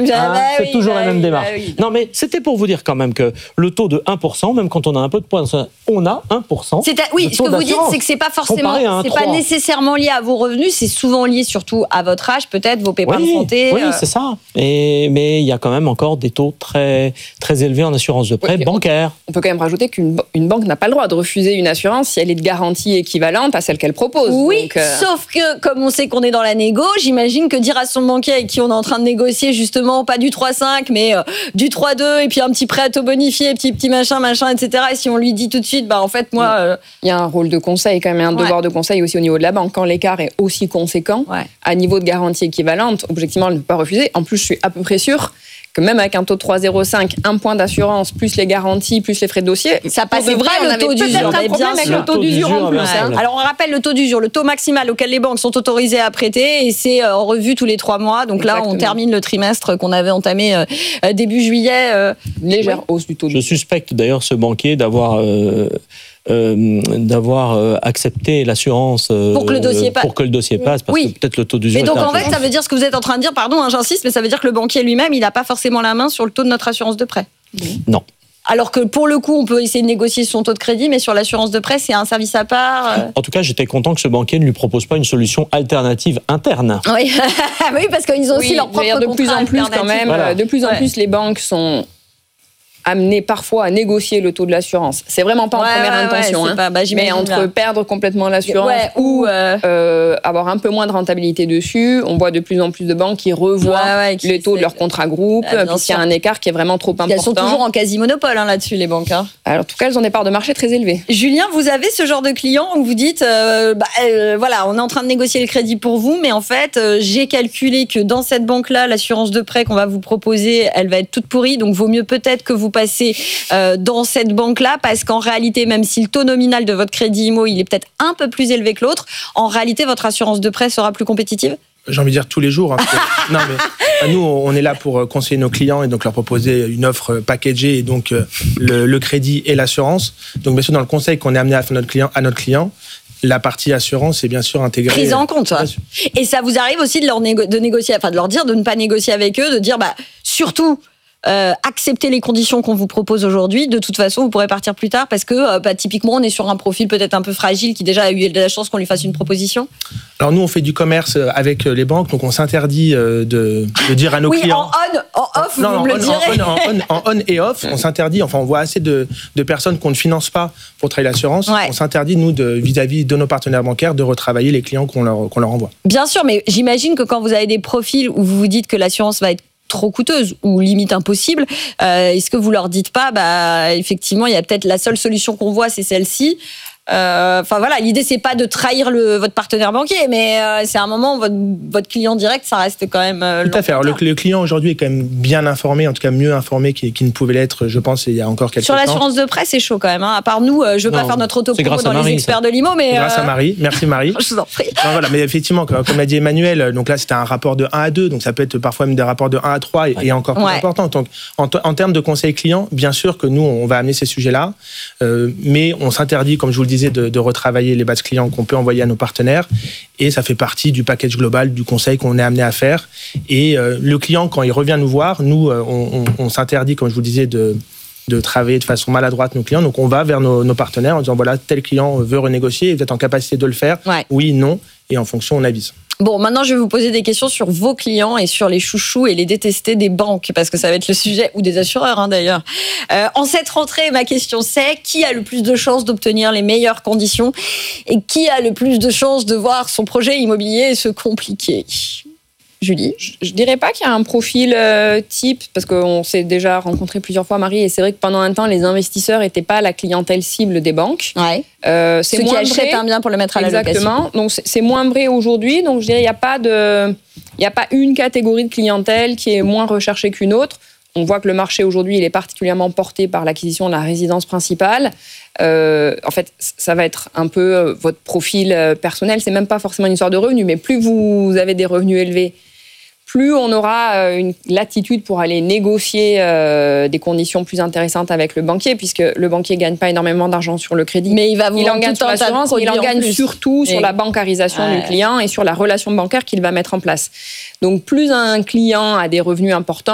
C'est toujours la même démarche. Non, mais c'était pour vous dire quand même que le taux de 1%, même quand on a un peu de points, on a 1%. Oui, ce que vous dites, c'est que c'est pas forcément, c'est pas nécessairement lié à vos revenus, c'est souvent lié surtout à votre âge, peut-être, vos pépins de santé. Oui, c'est ça. Mais il y a quand même encore des taux très, très élevés en assurance de prêt bancaire. On peut quand même rajouter qu'une banque n'a pas le droit de refuser une assurance si elle est de garantie équivalente à celle qu'elle propose. Oui, sauf que, comme on sait qu'on est dans la négo, j'imagine que dire à son banquier avec qui on est en train de négocier, justement, pas du 3,5, mais du 3,2, et puis un petit prêt à taux bonifié, petit machin, etc. Et si on lui dit tout de suite, en fait, moi... Il y a un rôle de conseil, quand même, un devoir de conseil aussi au niveau de la banque. Quand l'écart est aussi conséquent, à niveau de garantie équivalente, objectivement, elle ne peut pas refuser. En plus, je suis à peu près sûre que même avec un taux de 3,05, un point d'assurance, plus les garanties, plus les frais de dossier, ça passait pas le taux d'usure. Avec le taux d'usure en plus. Alors on rappelle le taux d'usure, le taux maximal auquel les banques sont autorisées à prêter, et c'est en revue tous les 3 mois. Donc là, on termine le trimestre qu'on avait entamé début juillet. Légère hausse du taux d'usure. Je suspecte d'ailleurs ce banquier d'avoir accepté l'assurance pour que le dossier passe, parce que peut-être le taux d'usure. Et donc en fait, ça veut dire ce que vous êtes en train de dire, pardon, j'insiste, mais ça veut dire que le banquier lui-même, il n'a pas forcément la main sur le taux de notre assurance de prêt. Non. Alors que pour le coup, on peut essayer de négocier son taux de crédit, mais sur l'assurance de prêt, c'est un service à part. En tout cas, j'étais content que ce banquier ne lui propose pas une solution alternative interne. Oui, parce qu'ils ont aussi leur propre contrat. De plus en plus, quand même, de plus en plus, les banques sont amener parfois à négocier le taux de l'assurance. C'est vraiment pas en première intention. Mais entre perdre complètement l'assurance ou avoir un peu moins de rentabilité dessus, on voit de plus en plus de banques qui revoient les taux de leur contrat groupe, puisqu'il y a un écart qui est vraiment trop important. Elles sont toujours en quasi-monopole là-dessus, les banques. Alors, en tout cas, elles ont des parts de marché très élevées. Julien, vous avez ce genre de client où vous dites, voilà, on est en train de négocier le crédit pour vous, mais en fait, j'ai calculé que dans cette banque-là, l'assurance de prêt qu'on va vous proposer, elle va être toute pourrie, donc vaut mieux peut-être que vous passer dans cette banque-là, parce qu'en réalité, même si le taux nominal de votre crédit IMO, il est peut-être un peu plus élevé que l'autre, en réalité, votre assurance de prêt sera plus compétitive ? J'ai envie de dire tous les jours. Non, mais nous, on est là pour conseiller nos clients et donc leur proposer une offre packagée, et donc le crédit et l'assurance. Donc, bien sûr, dans le conseil qu'on est amené à faire à notre client, la partie assurance est bien sûr intégrée. Prise en compte. Et ça vous arrive aussi de leur négocier, enfin de leur dire de ne pas négocier avec eux, de dire surtout accepter les conditions qu'on vous propose aujourd'hui. De toute façon, vous pourrez partir plus tard parce que typiquement, on est sur un profil peut-être un peu fragile qui déjà a eu de la chance qu'on lui fasse une proposition. Alors nous, on fait du commerce avec les banques, donc on s'interdit de dire à nos clients. Oui, en off, vous me le direz. En on et off, on s'interdit. Enfin, on voit assez de personnes qu'on ne finance pas pour travailler l'assurance. On s'interdit, nous, vis-à-vis de nos partenaires bancaires, de retravailler les clients qu'on leur envoie. Bien sûr, mais j'imagine que quand vous avez des profils où vous vous dites que l'assurance va être trop coûteuse ou limite impossible, est-ce que vous leur dites pas, effectivement, il y a peut-être la seule solution qu'on voit, c'est celle-ci. Enfin voilà, l'idée c'est pas de trahir votre partenaire banquier, mais c'est un moment votre client direct, ça reste quand même. Tout à fait. Alors, le client aujourd'hui est quand même bien informé, en tout cas mieux informé qu'il ne pouvait l'être, je pense, il y a encore quelques temps. Sur l'assurance de prêt, c'est chaud quand même. À part nous, je veux pas faire notre autopromo dans les experts de l'IMO, mais grâce à Marie. Merci Marie. Je vous en prie. Non, voilà, mais effectivement, comme l'a dit Emmanuel, donc là c'était un rapport de 1 à 2, donc ça peut être parfois même des rapports de 1 à 3 et encore plus important. Donc en termes de conseil client, bien sûr que nous on va amener ces sujets-là, mais on s'interdit, comme je vous le disais, de retravailler les bases clients qu'on peut envoyer à nos partenaires, et ça fait partie du package global du conseil qu'on est amené à faire. Et le client, quand il revient nous voir, nous on s'interdit, comme je vous le disais, de travailler de façon maladroite nos clients. Donc on va vers nos partenaires en disant voilà, tel client veut renégocier, vous êtes en capacité de le faire, oui, non, et en fonction on avise. Bon, maintenant, je vais vous poser des questions sur vos clients et sur les chouchous et les détestés des banques, parce que ça va être le sujet, ou des assureurs d'ailleurs. En cette rentrée, ma question c'est, qui a le plus de chances d'obtenir les meilleures conditions et qui a le plus de chances de voir son projet immobilier se compliquer ? Julie ? Je dirais pas qu'il y a un profil type, parce qu'on s'est déjà rencontré plusieurs fois, Marie, et c'est vrai que pendant un temps, les investisseurs n'étaient pas la clientèle cible des banques. Ceux qui achètent un bien pour le mettre à la location. Exactement. Donc c'est moins vrai aujourd'hui. Donc je dirais il n'y a pas une catégorie de clientèle qui est moins recherchée qu'une autre. On voit que le marché aujourd'hui, il est particulièrement porté par l'acquisition de la résidence principale. En fait, ça va être un peu votre profil personnel. C'est même pas forcément une histoire de revenus, mais plus vous avez des revenus élevés, plus on aura une latitude pour aller négocier des conditions plus intéressantes avec le banquier, puisque le banquier ne gagne pas énormément d'argent sur le crédit. Mais il va vous en gagne sur l'assurance, il en gagne surtout sur la bancarisation du client et sur la relation bancaire qu'il va mettre en place. Donc, plus un client a des revenus importants,